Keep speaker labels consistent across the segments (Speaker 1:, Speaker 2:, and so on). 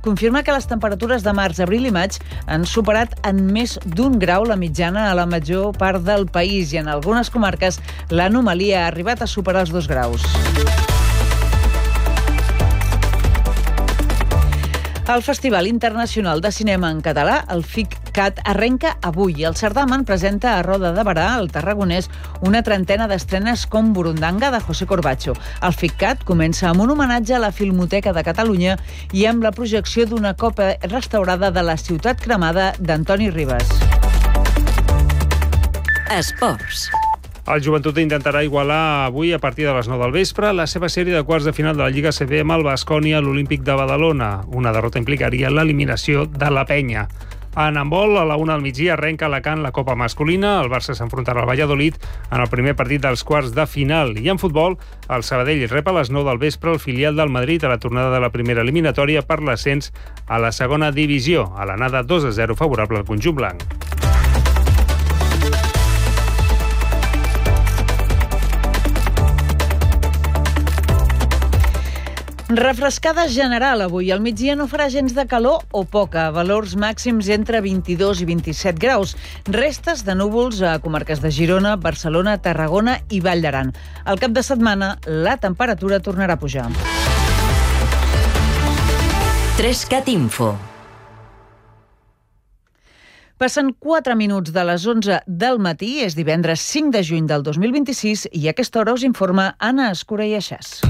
Speaker 1: confirma que les temperatures de març, abril i maig han superat en més d'1 grau la mitjana a la major part del país i en algunes comarques l'anomalia ha arribat a superar els 2 graus. El Festival Internacional de Cinema en Català, el FICCAT, arrenca avui. El certamen presenta a Roda de Berà, al Tarragonès, una trentena d'estrenes com Burundanga, de José Corbacho. El FICCAT comença amb un homenatge a la Filmoteca de Catalunya i amb la projecció d'una còpia restaurada de La ciutat cremada d'Antoni Ribas.
Speaker 2: Esports.
Speaker 3: El Joventut intentarà igualar avui, a partir de les 9 del vespre, la seva sèrie de quarts de final de la Lliga CB amb el Baskonia a l'Olímpic de Badalona. Una derrota implicaria l'eliminació de la Penya. En handbol, a la 1 del migdia, arrenca a Alacant la Copa masculina. El Barça s'enfrontarà al Valladolid en el primer partit dels quarts de final. I en futbol, el Sabadell rep a les 9 del vespre el filial del Madrid a la tornada de la primera eliminatòria per l'ascens a la segona divisió. A l'anada 2-0 favorable al conjunt blanc.
Speaker 1: Refrescada general avui. Al migdia no farà gens de calor o poca. Valors màxims entre 22 i 27 graus. Restes de núvols a comarques de Girona, Barcelona, Tarragona i Vall d'Aran. Al cap de setmana, la temperatura tornarà a pujar.
Speaker 2: 3CAT Info.
Speaker 1: Passen 4 minuts de les 11 del matí. És divendres 5 de juny del 2026 i a aquesta hora us informa Anna Escura i Aixàs.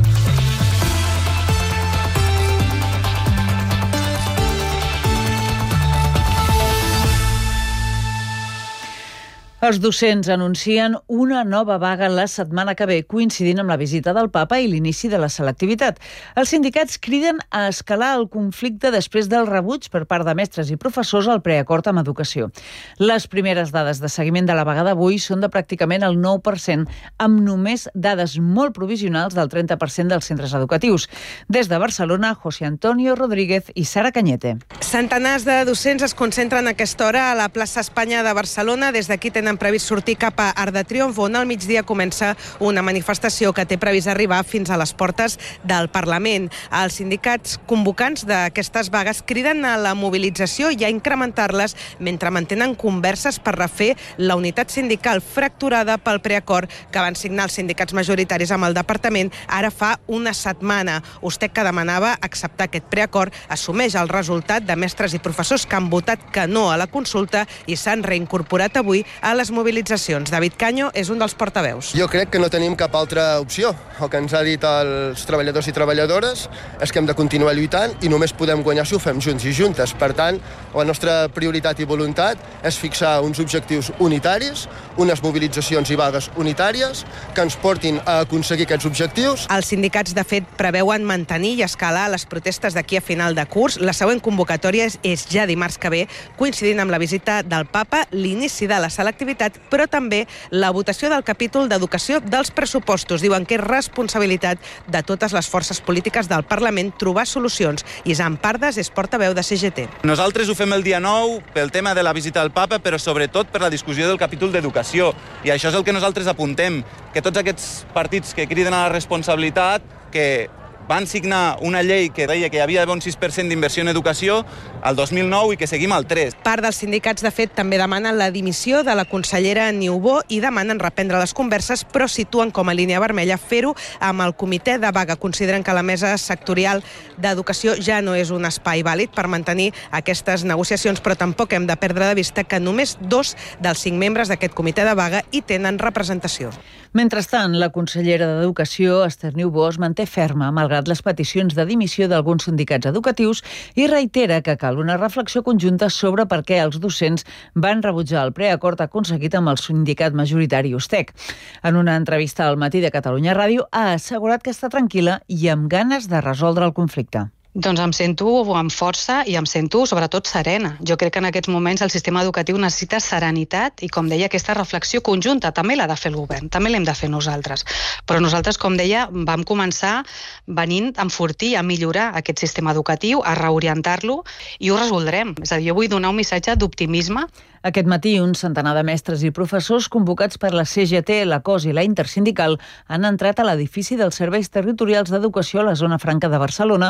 Speaker 1: Els docents anuncien una nova vaga la setmana que ve, coincidint amb la visita del Papa i l'inici de la selectivitat. Els sindicats criden a escalar el conflicte després del rebuig per part de mestres i professors al preacord amb educació. Les primeres dades de seguiment de la vaga d'avui són de pràcticament el 9%, amb només dades molt provisionals del 30% dels centres educatius. Des de Barcelona, José Antonio Rodríguez i Sara Cañete.
Speaker 4: Centenars de docents es concentren a aquesta hora a la plaça Espanya de Barcelona. Des d'aquí tenen previst sortir cap a Arc de Triomf, on al migdia comença una manifestació que té previst arribar fins a les portes del Parlament. Els sindicats convocants d'aquestes vagues criden a la mobilització i a incrementar-les mentre mantenen converses per refer la unitat sindical fracturada pel preacord que van signar els sindicats majoritaris amb el departament ara fa una setmana. USTEC, que demanava acceptar aquest preacord, assumeix el resultat de mestres i professors que han votat que no a la consulta i s'han reincorporat avui a les mobilitzacions. David Caño és un dels portaveus.
Speaker 5: Jo crec que no tenim cap altra opció. El que ens ha dit els treballadors i treballadores és que hem de continuar lluitant i només podem guanyar si ho fem junts i juntes. Per tant, la nostra prioritat i voluntat és fixar uns objectius unitaris, unes mobilitzacions i vagues unitàries que ens portin a aconseguir aquests objectius.
Speaker 4: Els sindicats, de fet, preveuen mantenir i escalar les protestes d'aquí a final de curs. La següent convocatòria és ja dimarts que ve, coincidint amb la visita del Papa, l'inici de la selectivitat, però també la votació del capítol d'educació dels pressupostos. Diuen que és responsabilitat de totes les forces polítiques del Parlament trobar solucions. Isam Pardes és portaveu de CGT.
Speaker 6: Nosaltres ho fem el dia 9 pel tema de la visita del Papa, però sobretot per la discussió del capítol d'educació. I això és el que nosaltres apuntem, que tots aquests partits que criden a la responsabilitat, que van signar una llei que deia que hi havia d'haver un 6% d'inversió en educació al 2009 i que seguim al 3%.
Speaker 4: Part dels sindicats, de fet, també demanen la dimissió de la consellera Niubó i demanen reprendre les converses, però situen com a línia vermella fer-ho amb el comitè de vaga. Consideren que la mesa sectorial d'educació ja no és un espai vàlid per mantenir aquestes negociacions, però tampoc hem de perdre de vista que només 2 dels 5 membres d'aquest comitè de vaga hi tenen representació.
Speaker 1: Mentrestant, la consellera d'Educació, Esther Niubó, es manté ferma, malgrat les peticions de dimissió d'alguns sindicats educatius, i reitera que cal una reflexió conjunta sobre per què els docents van rebutjar el preacord aconseguit amb el sindicat majoritari USTEC. En una entrevista al Matí de Catalunya Ràdio, ha assegurat que està tranquil·la i amb ganes de resoldre el conflicte.
Speaker 7: Doncs em sento amb força i em sento sobretot serena. Jo crec que en aquests moments el sistema educatiu necessita serenitat i, com deia, aquesta reflexió conjunta també l'ha de fer el govern, també l'hem de fer nosaltres. Però nosaltres, com deia, vam començar venint a enfortir, a millorar aquest sistema educatiu, a reorientar-lo i ho resoldrem. És a dir, jo vull donar un missatge d'optimisme.
Speaker 1: Aquest matí, un centenar de mestres i professors convocats per la CGT, la COS i la Intersindical han entrat a l'edifici dels Serveis Territorials d'Educació a la Zona Franca de Barcelona amb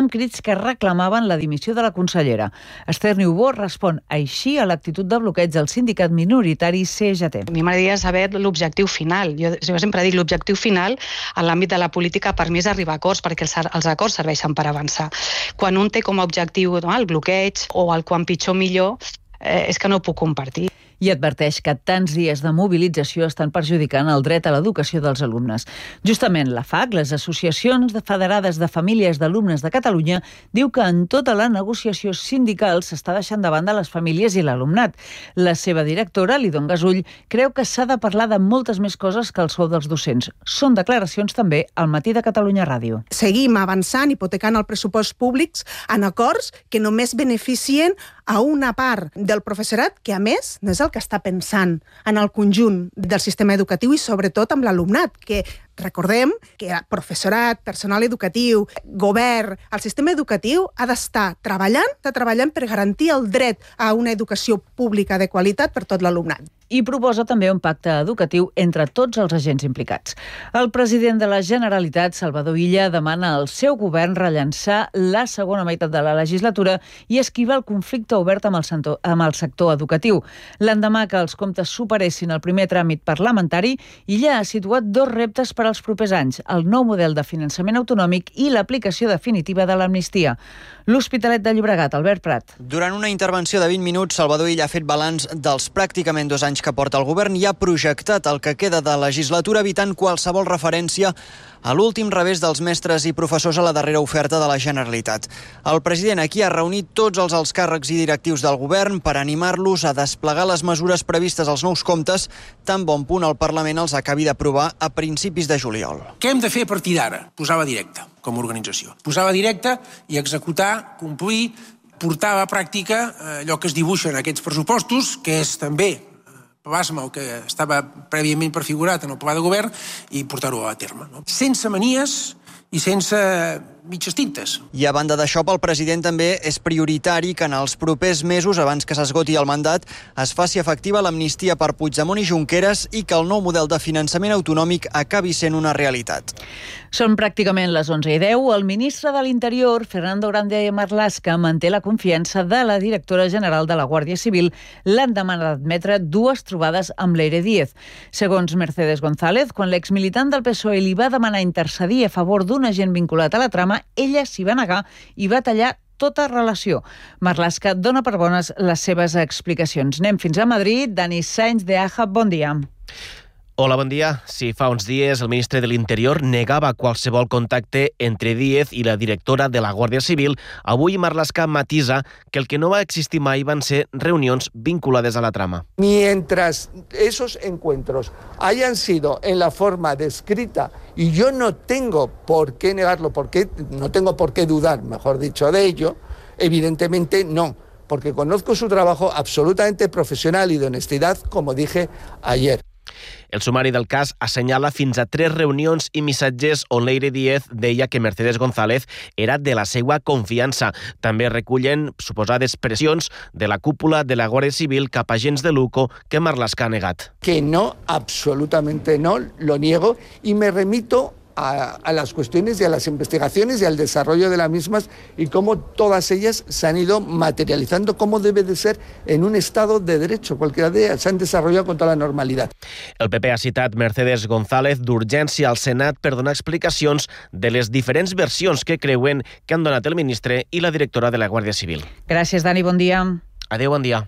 Speaker 1: amb crits que reclamaven la dimissió de la consellera. Esther Niubó respon així a l'actitud de bloqueig del sindicat minoritari CGT.
Speaker 7: A mi m'agradaria saber l'objectiu final. Jo sempre dic l'objectiu final en l'àmbit de la política per mi és arribar a acords, perquè els acords serveixen per avançar. Quan un té com a objectiu el bloqueig o el quan pitjor millor, és que no ho puc compartir.
Speaker 1: I adverteix que tants dies de mobilització estan perjudicant el dret a l'educació dels alumnes. Justament la FAC, les associacions federades de famílies d'alumnes de Catalunya, diu que en tota la negociació sindical s'està deixant de banda les famílies i l'alumnat. La seva directora, Lidon Gasull, creu que s'ha de parlar de moltes més coses que el sou dels docents. Són declaracions també al Matí de Catalunya Ràdio.
Speaker 8: Seguim avançant, hipotecant el pressupost públics en acords que només beneficien a una part del professorat que, a més, no és el que està pensant en el conjunt del sistema educatiu i sobretot amb l'alumnat, que recordem que professorat, personal educatiu, govern, el sistema educatiu ha d'estar treballant per garantir el dret a una educació pública de qualitat per tot l'alumnat.
Speaker 1: I proposa també un pacte educatiu entre tots els agents implicats. El president de la Generalitat, Salvador Illa, demana al seu govern rellançar la segona meitat de la legislatura i esquivar el conflicte obert amb el sector educatiu. L'endemà que els comptes superessin el primer tràmit parlamentari, Illa ha situat dos reptes per als propers anys, el nou model de finançament autonòmic i l'aplicació definitiva de l'amnistia. L'Hospitalet de Llobregat, Albert Prat.
Speaker 9: Durant una intervenció de 20 minuts, Salvador Illa ha fet balanç dels pràcticament 2 anys que porta el govern i ha projectat el que queda de legislatura, evitant qualsevol referència a l'últim revés dels mestres i professors a la darrera oferta de la Generalitat. El president aquí ha reunit tots els alts càrrecs i directius del govern per animar-los a desplegar les mesures previstes als nous comptes, tan bon punt el Parlament els acabi d'aprovar a principis de juliol.
Speaker 10: Què hem de fer a partir d'ara? Posar-la directa, com a organització. Posar-la directa i executar, complir, portar a la pràctica allò que es dibuixa en aquests pressupostos, que és també plasma el que estava prèviament prefigurat en el pla de govern i portar-ho a terme. Sense manies i sense mitges tintes.
Speaker 9: I a banda d'això, pel president també és prioritari que en els propers mesos, abans que s'esgoti el mandat, es faci efectiva l'amnistia per Puigdemont i Junqueras i que el nou model de finançament autonòmic acabi sent una realitat.
Speaker 1: Són pràcticament les 11:10. El ministre de l'Interior, Fernando Grande Marlaska, manté la confiança de la directora general de la Guàrdia Civil l'endemà d'admetre 2 trobades amb Leire Díez. Segons Mercedes González, quan l'exmilitant del PSOE li va demanar intercedir a favor d'un agent vinculat a la trama, ella s'hi va negar i va tallar tota relació. Marlaska dona per bones les seves explicacions. Anem fins a Madrid. Dani Sainz de AJA, bon dia.
Speaker 11: Hola, bon dia. Sí, fa uns dies el ministre de l'Interior negava qualsevol contacte entre Díez i la directora de la Guàrdia Civil. Avui Marlaska matisa que el que no va existir mai van ser reunions vinculades a la trama.
Speaker 12: Mientras esos encuentros hayan sido en la forma descrita, y yo no tengo por qué negarlo, no tengo por qué dudar, mejor dicho, de ello, evidentemente no, porque conozco su trabajo absolutamente profesional y de honestidad, como dije ayer.
Speaker 11: El sumari del cas assenyala fins a 3 reunions i missatges on Leire Díez deia que Mercedes González era de la seva confiança. També recullen suposades pressions de la cúpula de la Guàrdia Civil cap a agents de l'UCO que Marlaska ha negat.
Speaker 12: Que no, absolutamente no, lo niego y me remito a las cuestiones y a las investigaciones y al desarrollo de las mismas y cómo todas ellas se han ido materializando como debe de ser en un Estado de Derecho. Cualquiera de ellas se han desarrollado con toda la normalidad.
Speaker 11: El PP ha citat Mercedes González d'urgència al Senat per donar explicacions de les diferents versions que creuen que han donat el ministre i la directora de la Guàrdia Civil.
Speaker 1: Gràcies, Dani, bon dia.
Speaker 11: Adéu, bon dia.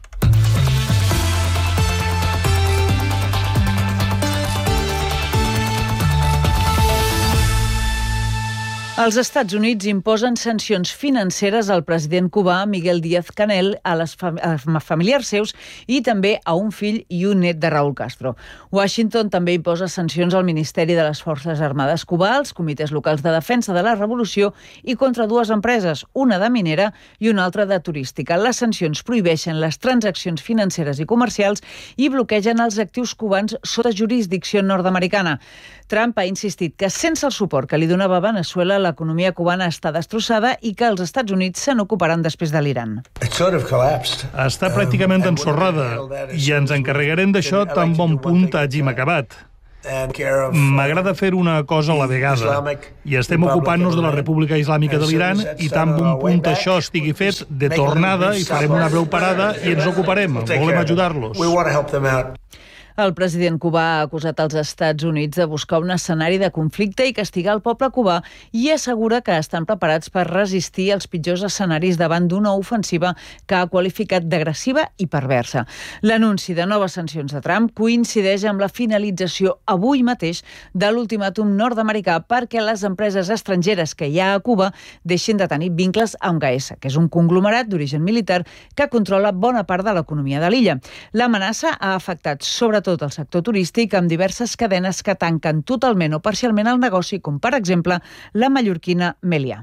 Speaker 1: Els Estats Units imposen sancions financeres al president cubà Miguel Díaz-Canel, a les familiars seus i també a un fill i un net de Raúl Castro. Washington també imposa sancions al Ministeri de les Forces Armades cubà, als comitès locals de defensa de la revolució i contra 2 empreses, una de minera i una altra de turística. Les sancions prohibeixen les transaccions financeres i comercials i bloquegen els actius cubans sota jurisdicció nord-americana. Trump ha insistit que sense el suport que li donava Venezuela, l'economia cubana està destrossada i que els Estats Units se n'ocuparan després de l'Iran.
Speaker 13: Està pràcticament ensorrada i ens encarregarem d'això tan bon punt hàgim acabat. M'agrada fer una cosa a la vegada i estem ocupant-nos de la República Islàmica de l'Iran i tan bon punt això estigui fet de tornada i farem una breu parada i ens ocuparem. Volem ajudar-los.
Speaker 1: El president cubà ha acusat els Estats Units de buscar un escenari de conflicte i castigar el poble cubà i assegura que estan preparats per resistir els pitjors escenaris davant d'una ofensiva que ha qualificat d'agressiva i perversa. L'anunci de noves sancions de Trump coincideix amb la finalització avui mateix de l'ultimàtum nord-americà perquè les empreses estrangeres que hi ha a Cuba deixin de tenir vincles amb Gaesa, que és un conglomerat d'origen militar que controla bona part de l'economia de l'illa. L'amenaça ha afectat sobretot el sector turístic amb diverses cadenes que tanquen totalment o parcialment el negoci, com per exemple la mallorquina Melià.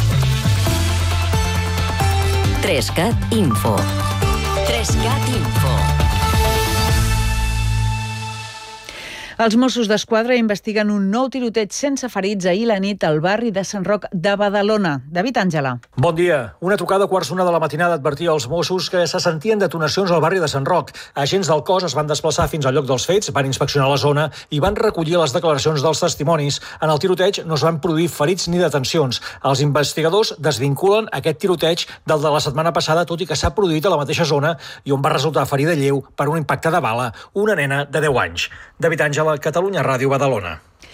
Speaker 2: 3CAT Info. 3CAT Info.
Speaker 1: Els Mossos d'Esquadra investiguen un nou tiroteig sense ferits ahir la nit al barri de Sant Roc de Badalona. David Àngela.
Speaker 14: Bon dia. Una trucada a quarts d'una de la matinada advertia als Mossos que se sentien detonacions al barri de Sant Roc. Agents del cos es van desplaçar fins al lloc dels fets, van inspeccionar la zona i van recollir les declaracions dels testimonis. En el tiroteig no es van produir ferits ni detencions. Els investigadors desvinculen aquest tiroteig del de la setmana passada, tot i que s'ha produït a la mateixa zona i on va resultar ferida lleu per un impacte de bala una nena de 10 anys. David Àngela, Catalunya Ràdio, Badalona.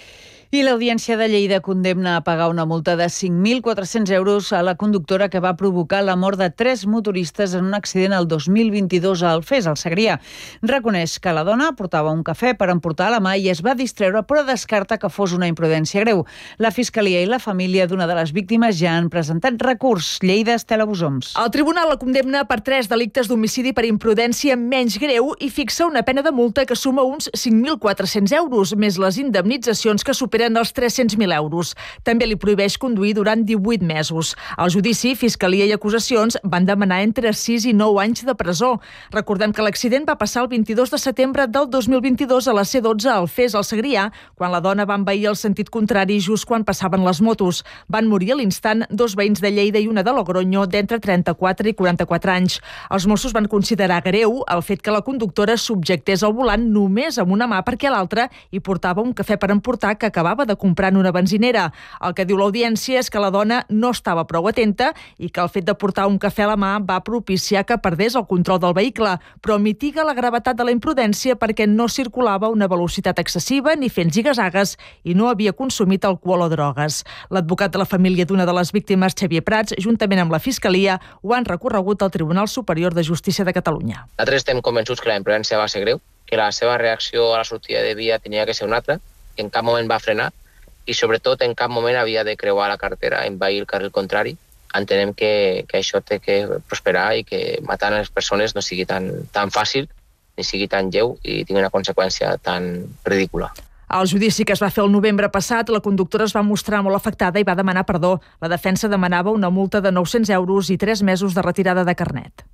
Speaker 1: I l'Audiència de Lleida condemna a pagar una multa de 5.400 euros a la conductora que va provocar la mort de 3 motoristes en un accident el 2022 a Alfés, al Segrià. Reconeix que la dona portava un cafè per emportar a la mà i es va distreure, però descarta que fos una imprudència greu. La Fiscalia i la família d'una de les víctimes ja han presentat recurs. Lleida, Estela Busoms.
Speaker 15: El tribunal la condemna per 3 delictes d'homicidi per imprudència menys greu i fixa una pena de multa que suma uns 5.400 euros, més les indemnitzacions que superen els 300.000 euros. També li prohibeix conduir durant 18 mesos. Al judici, Fiscalia i acusacions van demanar entre 6 i 9 anys de presó. Recordem que l'accident va passar el 22 de setembre del 2022 a la C12 a Alfés, al Segrià, quan la dona va envair el sentit contrari just quan passaven les motos. Van morir a l'instant 2 veïns de Lleida i una de Logroño d'entre 34 i 44 anys. Els Mossos van considerar greu el fet que la conductora subjectés al volant només amb una mà perquè l'altra hi portava un cafè per emportar que acabava de comprar en una benzinera. El que diu l'audiència és que la dona no estava prou atenta i que el fet de portar un cafè a la mà va propiciar que perdés el control del vehicle, però mitiga la gravetat de la imprudència perquè no circulava a una velocitat excessiva ni fent zigazagues i no havia consumit alcohol o drogues. L'advocat de la família d'una de les víctimes, Xavier Prats, juntament amb la Fiscalia, ho han recorregut al Tribunal Superior de Justícia de Catalunya.
Speaker 16: Nosaltres estem convençuts que la imprudència va ser greu, que la seva reacció a la sortida de via tenia que ser una altra, que en cap moment va frenar i sobretot en cap moment havia de creuar la carretera, envair el carril contrari. Entenem que això té que prosperar i que matar les persones no sigui tan fàcil, ni sigui tan lleu i tingui una conseqüència tan ridícula.
Speaker 15: Al judici que es va fer el novembre passat, la conductora es va mostrar molt afectada i va demanar perdó. La defensa demanava una multa de 900 euros i 3 mesos de retirada de carnet.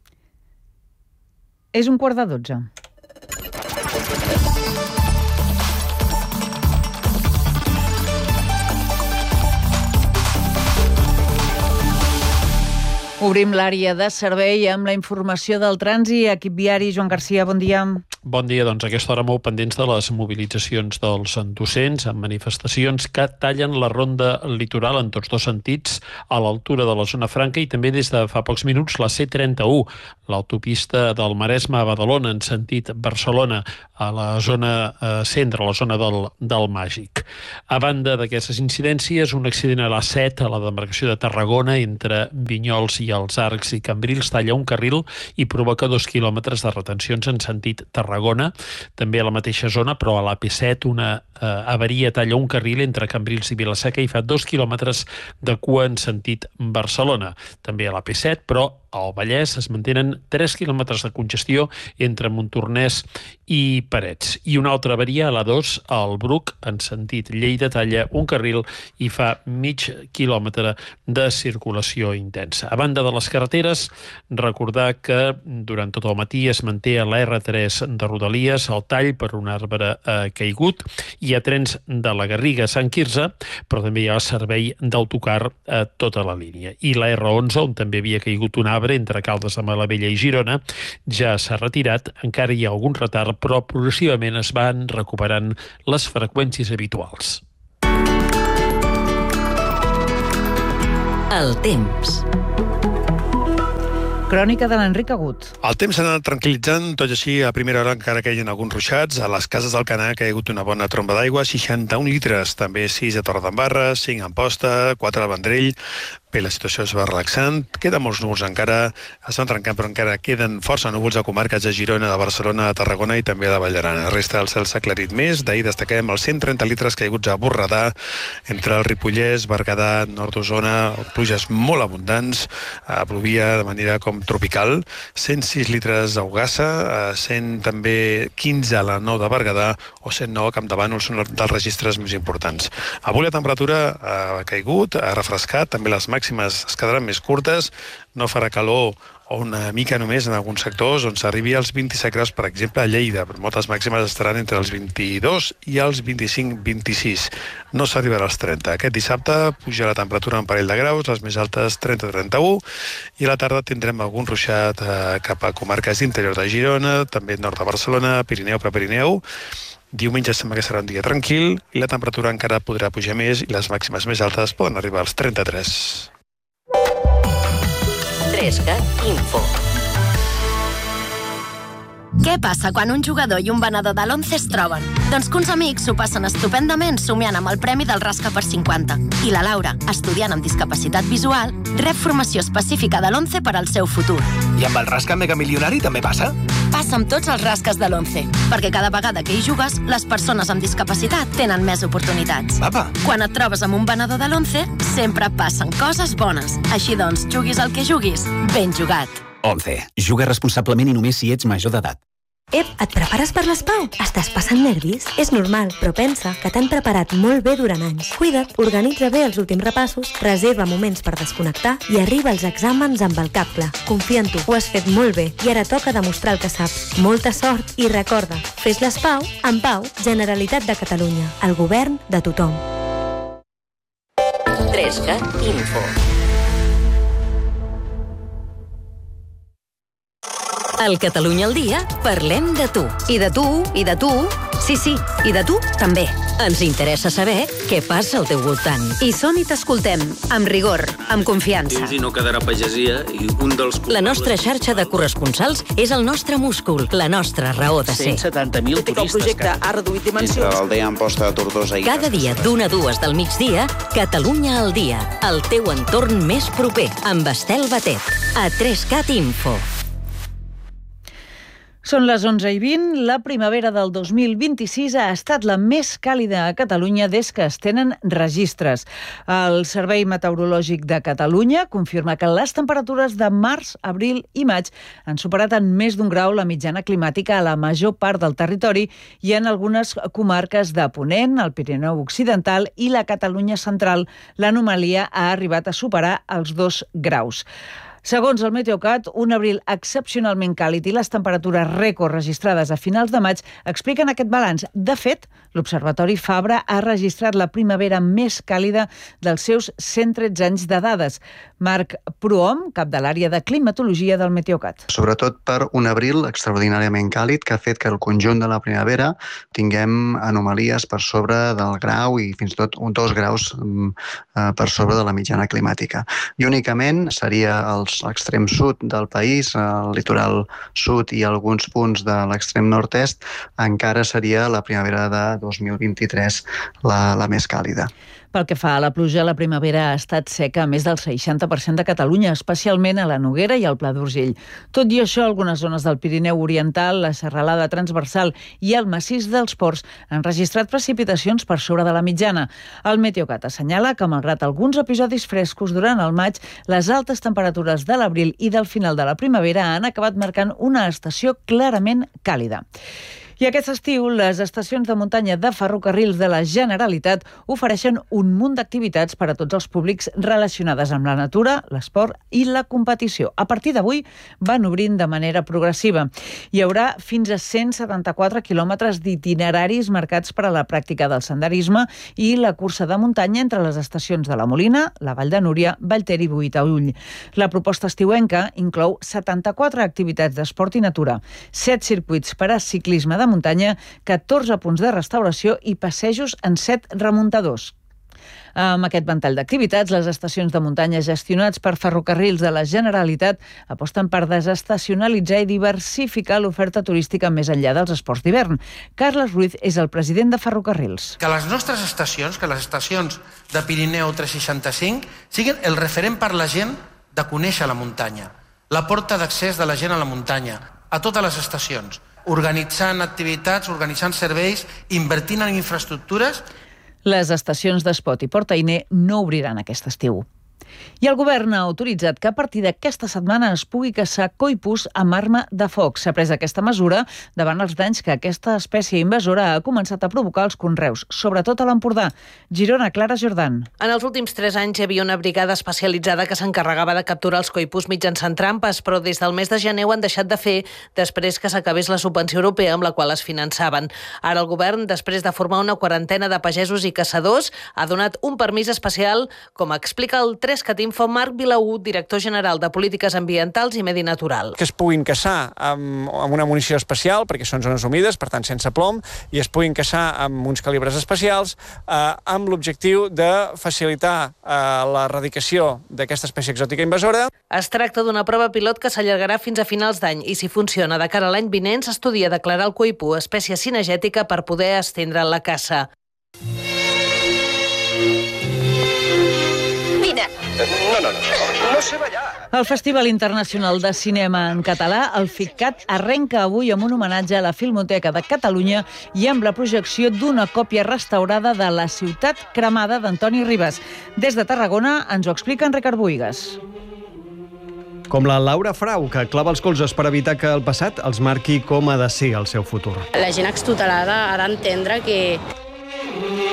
Speaker 1: És 11:45. Obrim l'àrea de servei amb la informació del trànsit. Equip viari, Joan Garcia, bon dia.
Speaker 17: Bon dia, doncs a aquesta hora molt pendents de les mobilitzacions dels docents amb manifestacions que tallen la ronda litoral en tots dos sentits a l'altura de la zona franca i també des de fa pocs minuts la C31, l'autopista del Maresme a Badalona en sentit Barcelona, a la zona centre, a la zona del Màgic. A banda d'aquestes incidències, un accident a l'A7 a la demarcació de Tarragona entre Vinyols i els Arcs i Cambrils talla un carril i provoca 2 quilòmetres de retencions en sentit Tarragona. També a la mateixa zona, però a l'AP7, una avaria talla un carril entre Cambrils i Vilaseca i fa 2 quilòmetres de cua en sentit Barcelona. També a l'AP7, però al Vallès es mantenen 3 quilòmetres de congestió entre Montornès i Parets. I una altra avaria a l'A2, al Bruc, en sentit Lleida, talla un carril i fa mig quilòmetre de circulació intensa. A banda banda de les carreteres, recordar que durant tot el matí es manté a la R3 de Rodalies el tall per un arbre caigut. Hi ha trens de la Garriga a Sant Quirze, però també hi ha servei d'autocar a tota la línia. I la R11, on també havia caigut un arbre entre Caldes de Malavella i Girona, ja s'ha retirat. Encara hi ha algun retard, però progressivament es van recuperant les freqüències habituals.
Speaker 2: El temps.
Speaker 1: Crònica de l'Enric Agut.
Speaker 18: El temps s'ha anat tranquil·litzant, tot i així, a primera hora encara que hi ha alguns ruixats. A les cases del Canà ha caigut una bona tromba d'aigua, 61 litres, també 6 a Torredembarra, 5 a Amposta, 4 al Vendrell. Bé, la situació es va relaxant, queden molts núvols encara, es van trencant, però encara queden força núvols a comarques de Girona, de Barcelona, de Tarragona i també de Vall d'Aran. La resta del cel s'ha aclarit més. D'ahir destaquem els 130 litres caiguts a Borredà, entre el Ripollès, Berguedà, nord d'Osona, pluges molt abundants, plovia de manera com tropical, 106 litres a Ogassa, 100 també 15 a la 9 de Berguedà o 109 a Campdevànol, són dels registres més importants. Avui la temperatura ha caigut, ha refrescat, també les màximes es quedaran més curtes, no farà calor o una mica només en alguns sectors on s'arribi als 27 graus, per exemple, a Lleida. Moltes màximes estaran entre els 22 i els 25-26. No s'arribarà als 30. Aquest dissabte puja la temperatura un parell de graus, les més altes 30-31, i a la tarda tindrem algun ruixat cap a comarques d'interior de Girona, també nord de Barcelona, Pirineu, Prepirineu. Diumenge sembla que serà un dia tranquil i la temperatura encara podrà pujar més i les màximes més altes poden arribar als 33.
Speaker 2: 3CAT Info.
Speaker 19: Què passa quan un jugador i un venedor de l'11 es troben? Doncs que uns amics s'ho passen estupendament somiant amb el premi del Rasca per 50. I la Laura, estudiant amb discapacitat visual, rep formació específica de l'11 per al seu futur.
Speaker 20: I amb el Rasca Mega Milionari també passa?
Speaker 19: Passa amb tots els rasques de l'11, perquè cada vegada que hi jugues, les persones amb discapacitat tenen més oportunitats.
Speaker 20: Apa.
Speaker 19: Quan et trobes amb un venedor de l'11, sempre passen coses bones. Així doncs, juguis el que juguis, ben jugat.
Speaker 20: 11. Juga responsablement i només si ets major d'edat.
Speaker 21: Ep, et prepares per l'ESPAU? Estàs passant nervis? És normal, però pensa que t'han preparat molt bé durant anys. Cuida't, organitza bé els últims repassos, reserva moments per desconnectar i arriba als exàmens amb el cap clar. Confia en tu, ho has fet molt bé i ara toca demostrar el que saps. Molta sort i recorda, fes l'ESPAU en pau, Generalitat de Catalunya, el govern de tothom.
Speaker 2: 3CAT Info. Al Catalunya al dia parlem de tu.
Speaker 22: I de tu, i de tu, sí, i de tu també.
Speaker 2: Ens interessa saber què passa al teu voltant.
Speaker 22: I som i t'escoltem, amb rigor, amb confiança.
Speaker 23: I no quedarà pagesia i un dels...
Speaker 2: La nostra xarxa de corresponsals és el nostre múscul, la nostra raó de ser.
Speaker 23: 170.000 turistes.
Speaker 22: El projecte ha reduït dimensions.
Speaker 23: Entre l'aldea Amposta de Tortosa i...
Speaker 2: Cada dia d'1 a 2 del migdia, Catalunya al dia, el teu entorn més proper, amb Estel Batet, a 3CAT Info.
Speaker 1: Són les 11:20. La primavera del 2026 ha estat la més càlida a Catalunya des que es tenen registres. El Servei Meteorològic de Catalunya confirma que les temperatures de març, abril i maig han superat en més d'un grau la mitjana climàtica a la major part del territori i en algunes comarques de Ponent, el Pirineu Occidental i la Catalunya Central l'anomalia ha arribat a superar els 2 graus. Segons el Meteocat, un abril excepcionalment càlid i les temperatures rècord registrades a finals de maig expliquen aquest balanç. De fet, l'Observatori Fabra ha registrat la primavera més càlida dels seus 113 anys de dades. Marc Prohom, cap de l'àrea de climatologia del Meteocat.
Speaker 24: Sobretot per un abril extraordinàriament càlid que ha fet que el conjunt de la primavera tinguem anomalies per sobre del grau i fins i tot 2 graus per sobre de la mitjana climàtica. I únicament seria l'extrem sud del país, el litoral sud i alguns punts de l'extrem nord-est, encara seria la primavera de 2023 la més càlida.
Speaker 1: Pel que fa a la pluja, la primavera ha estat seca a més del 60% de Catalunya, especialment a la Noguera i al Pla d'Urgell. Tot i això, algunes zones del Pirineu Oriental, la Serralada Transversal i el Massís dels Ports han registrat precipitacions per sobre de la mitjana. El Meteocat assenyala que, malgrat alguns episodis frescos durant el maig, les altes temperatures de l'abril i del final de la primavera han acabat marcant una estació clarament càlida. I aquest estiu, les estacions de muntanya de ferrocarrils de la Generalitat ofereixen un munt d'activitats per a tots els públics relacionades amb la natura, l'esport i la competició. A partir d'avui van obrint de manera progressiva. Hi haurà fins a 174 quilòmetres d'itineraris marcats per a la pràctica del senderisme i la cursa de muntanya entre les estacions de la Molina, la Vall de Núria, Vallter i Boïtaull. La proposta estiuenca inclou 74 activitats d'esport i natura, 7 circuits per a ciclisme de muntanya, 14 punts de restauració i passejos en 7 remuntadors. Amb aquest ventall d'activitats, les estacions de muntanya gestionats per ferrocarrils de la Generalitat aposten per desestacionalitzar i diversificar l'oferta turística més enllà dels esports d'hivern. Carles Ruiz és el president de Ferrocarrils.
Speaker 10: Que les nostres estacions, que les estacions de Pirineu 365, siguin el referent per la gent de conèixer la muntanya, la porta d'accés de la gent a la muntanya, a totes les estacions, organitzant activitats, organitzant serveis, invertint en infraestructures.
Speaker 1: Les estacions d'Espot i Portainer no obriran aquest estiu. I el govern ha autoritzat que a partir d'aquesta setmana es pugui caçar coipús amb arma de foc. S'ha pres aquesta mesura davant els danys que aquesta espècie invasora ha començat a provocar als conreus, sobretot a l'Empordà. Girona, Clara Jordan.
Speaker 3: En els últims 3 anys hi havia una brigada especialitzada que s'encarregava de capturar els coipús mitjançant trampes, però des del mes de gener ho han deixat de fer després que s'acabés la subvenció europea amb la qual es finançaven. Ara el govern, després de formar una quarantena de pagesos i caçadors, ha donat un permís especial, com explica el 3CatInfo Marc Vilaú, director general de Polítiques Ambientals i Medi Natural.
Speaker 4: Que es puguin caçar amb una munició especial, perquè són zones humides, per tant sense plom, i es puguin caçar amb uns calibres especials, amb l'objectiu de facilitar l'erradicació d'aquesta espècie exòtica invasora.
Speaker 3: Es tracta d'una prova pilot que s'allargarà fins a finals d'any i, si funciona de cara a l'any vinent, s'estudia declarar el coipú espècie cinegètica per poder estendre la caça.
Speaker 5: No sé ballar.
Speaker 1: El Festival Internacional de Cinema en Català, el FICCAT, arrenca avui amb un homenatge a la Filmoteca de Catalunya i amb la projecció d'una còpia restaurada de La ciutat cremada d'Antoni Ribas. Des de Tarragona ens ho explica Enric Arbuïgues.
Speaker 6: Com la Laura Frau, que clava els colzes per evitar que el passat els marqui com ha de ser el seu futur.
Speaker 25: La gent extutelada ha d'entendre que